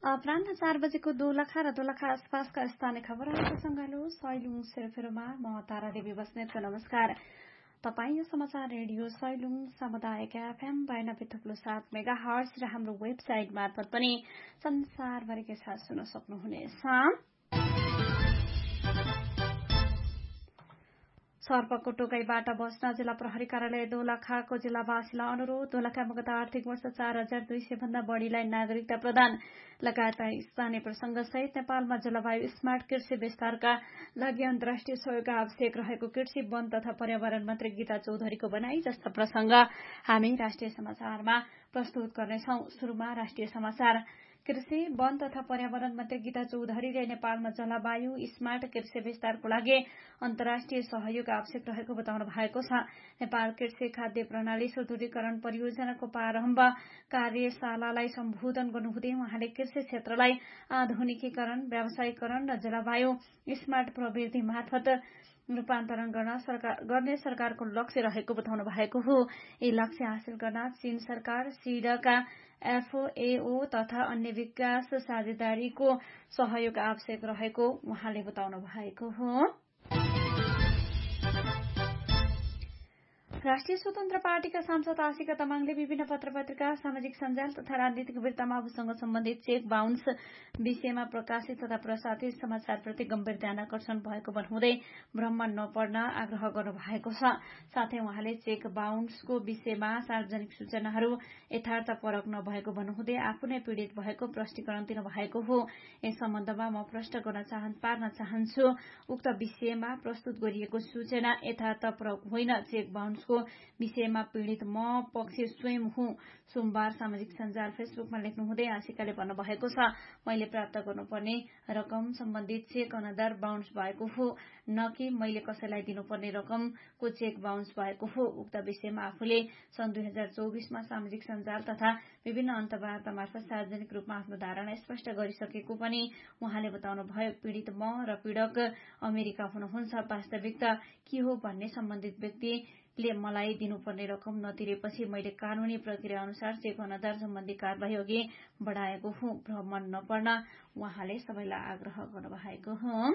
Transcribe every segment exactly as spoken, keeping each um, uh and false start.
अपराह्न चार बजेको दोलखा र दोलखा आसपासका स्थानीय खबरहरूको सँगालो सैलुङ सेरफेरोमा म तारा देवी बस्नेतको नमस्कार। तपाईँ यो समाचार रेडियो सैलुङ सामुदायिक एफएम बयानब्बे थुप्लो सात मेगा हर्ज र हाम्रो वेबसाइट मार्फत पनि संसारभरिकै साथ सुन्न सक्नुहुनेछ। सर्पको टोकाईबाट बस्न जिल्ला प्रहरी कार्यालय दोलखाको जिल्लावासीलाई अनुरोध। दोलखा मुगत आर्थिक वर्ष चार हजार दुई सय भन्दा बढ़ीलाई नागरिकता प्रदान लगायतका स्थानीय प्रसंग सहित नेपालमा जलवायु स्मार्ट कृषि विस्तारका लागि अन्तर्राष्ट्रिय सहयोग आवश्यक रहेको कृषि वन तथा पर्यावरण मन्त्री गीता चौधरीको भनाई जस्ता प्रसंग हामी राष्ट्रिय समाचारमा प्रस्तुत गर्नेछौं। शुरूमा राष्ट्रिय समाचार। कृषि वन तथा पर्यावरण मन्त्री गीता चौधरीले नेपालमा जलवायु स्मार्ट कृषि विस्तारको लागि अन्तर्राष्ट्रिय सहयोग आवश्यक रहेको बताउनु भएको छ। नेपाल कृषि खाद्य प्रणाली सुदृढीकरण परियोजनाको प्रारम्भ कार्यशालालाई सम्बोधन गर्नुहुँदै उहाँले कृषि क्षेत्रलाई आधुनिकीकरण, व्यावसायीकरण र जलवायु स्मार्ट प्रवृत्ति मार्फत रूपान्तरण गर्न सरकार गर्ने सरकारको लक्ष्य रहेको बताउनु भएको हो। यी लक्ष्य हासिल गर्न चीन सरकार, सिडका एफएओ तथा अन्य विकास साझेदारीको सहयोग आवश्यक रहेको उहाँले बताउनु भएको हो। राष्ट्रिय स्वतन्त्र पार्टीका सांसद आशिका तामाङले विभिन्न पत्र पत्रिका, सामाजिक सञ्जाल तथा राजनीतिक वृत्तमा आफूसँग सम्बन्धित चेक बााउन्स विषयमा प्रकाशित तथा प्रसारित समाचारप्रति गम्भीर ध्यानकर्षण भएको भन्नुहुँदै भ्रम नपर्न आग्रह गर्नु भएको छ। साथै उहाँले चेक बााउन्सको विषयमा सार्वजनिक सूचनाहरू यथार्थपरक नभएको भन्नुहुँदै आफू नै पीड़ित भएको प्रष्टीकरण दिनुभएको हो। यस सम्बन्धमा म प्रष्ट गर्न चाहन पार्न चाहन्छु। उक्त विषयमा प्रस्तुत गरिएको सूचना यथार्थपरक होइन। चेक बााउन्स विषयमा पीड़ित म पक्ष स्वयं हुँ। सोमबार सामाजिक सञ्जाल फेसबुकमा लेख्नुहुँदै आशिकाले भन्नुभएको छ, मैले प्राप्त गर्नुपर्ने रकम सम्बन्धित चेक अनदर बााउन्स भएको हो, न कि मैले कसैलाई दिनुपर्ने रकमको चेक बााउन्स भएको हो। उक्त विषयमा आफूले सन् दुई हजार चौबीसमा सामाजिक सञ्जाल तथा विभिन्न अन्तर्वार्ता मार्फत सार्वजनिक रूपमा आफ्नो धारणा स्पष्ट गरिसकेको पनि उहाँले बताउनु भयो। पीड़ित म र पीड़क अमेरिका हुनुहुन्छ। वास्तविकता के हो भन्ने सम्बन्धित व्यक्ति ले मलाई दिनुपर्ने रकम नतिरेपछि मैले कानूनी प्रक्रिया अनुसार चेक अनदार सम्बन्धी कार्यवाही अघि बढ़ाएको हुँ। भ्रम नपर्न उहाँले सबैलाई आग्रह गर्नुभएको हो।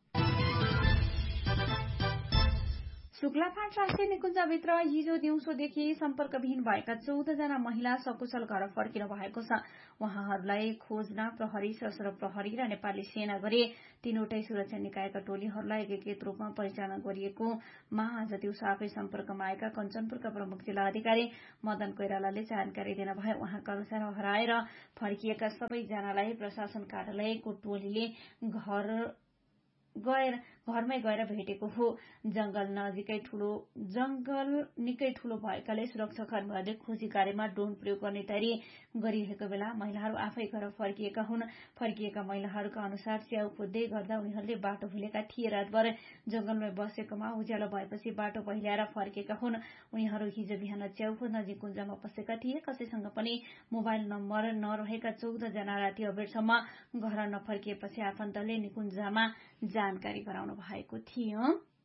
शुक्लाफाँट राष्ट्रिय निकुञ्जभित्र हिजो दिउँसोदेखि सम्पर्कविहीन भएका चौध जना महिला सकुशल घर फर्किनु भएको छ। उहाँहरूलाई खोज्न प्रहरी, सशस्त्र प्रहरी र नेपाली सेना गरी तीनवटै सुरक्षा निकायका टोलीहरूलाई एकीकृत रूपमा परिचालन गरिएकोमा आज दिउँसो आफै सम्पर्कमा आएका कञ्चनपुरका प्रमुख जिल्ला अधिकारी मदन कोइरालाले जानकारी दिनुभयो। उहाँका अनुसार हराएर फर्किएका सबैजनालाई प्रशासन कार्यालयको टोलीले घर गएर घरमै गएर भेटेको हो। जंगल नजिकै ठूलो जंगल निकै ठूलो भएकाले सुरक्षाकर्मीहरूले खोजी कार्यमा ड्रोन प्रयोग गर्ने तयारी गरिरहेको बेला महिलाहरू आफै घर फर्किएका हुन्। फर्किएका महिलाहरूका अनुसार च्याउ खोज्दै गर्दा उनीहरूले बाटो भुलेका थिए। रातभर जंगलमै बसेकोमा उज्यालो भएपछि बाटो पहिल्याएर फर्केका हुन्। उनीहरू हिजो बिहान च्याउ खोज्न निकुञ्जमा बसेका थिए। कसैसँग पनि मोबाइल नम्बर नरहेका चौध जना राति अबेरसम्म घर नफर्किएपछि आफन्तले निकुञ्जमा जानकारी गराउनु भएको थियो।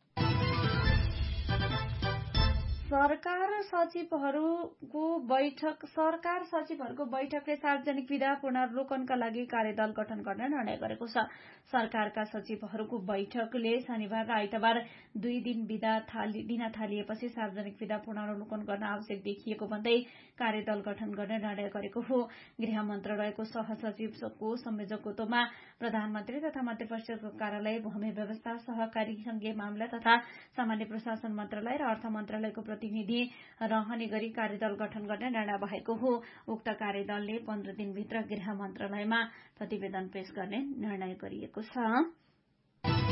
सरकार सचिवहरूको बैठक सरकार सचिवहरूको बैठकले सार्वजनिक विधा पुनर्लोकनका लागि कार्यदल गठन गर्न निर्णय गरेको छ। सरकारका सचिवहरूको बैठकले शनिबार र आइतबार दुई दिन विधा दिन थालिएपछि सार्वजनिक विधा पुनर्लोकन गर्न आवश्यक देखिएको भन्दै कार्यदल गठन गर्ने निर्णय गरेको हो। गृह मन्त्रालयको सहसचिवको संयोजकत्वमा प्रधानमन्त्री तथा मन्त्री परिषदको कार्यालय, भूमि व्यवस्था, सहकारी संघीय मामला तथा सामान्य प्रशासन मन्त्रालय र अर्थ मन्त्रालयको प्रतिनिधि रहने गरी कार्यदल गठन गर्ने निर्णय भएको हो। उक्त कार्यदलले पन्ध्र दिनभित्र गृह मन्त्रालयमा प्रतिवेदन पेश गर्ने निर्णय गरिएको छ।